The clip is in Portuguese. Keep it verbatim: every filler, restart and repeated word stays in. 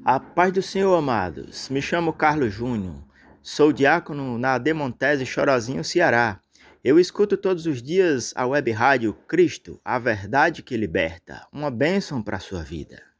A paz do Senhor, amados. Me chamo Carlos Júnior. Sou diácono na Demontese, Chorozinho, Ceará. Eu escuto todos os dias a web rádio Cristo, a verdade que liberta. Uma bênção para a sua vida.